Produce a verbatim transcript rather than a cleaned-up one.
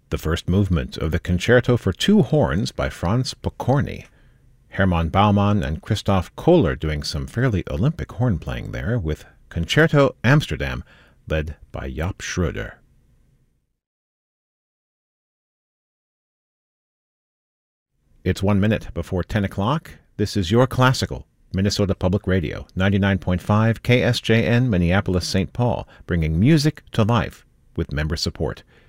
The first movement of the Concerto for Two Horns by Franz Pokorny. Hermann Baumann and Christoph Kohler doing some fairly Olympic horn playing there with Concerto Amsterdam, led by Jaap Schröder. It's one minute before ten o'clock. This is Your Classical, Minnesota Public Radio, ninety-nine point five K S J N, Minneapolis, Saint Paul, bringing music to life with member support.